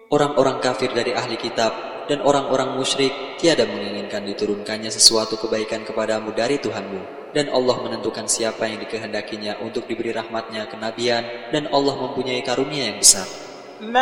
Orang-orang kafir dari ahli kitab dan orang-orang musyrik tiada menginginkan diturunkannya sesuatu kebaikan kepadamu dari Tuhanmu. Dan Allah menentukan siapa yang dikehendakinya untuk diberi rahmatnya kenabian, dan Allah mempunyai karunia yang besar.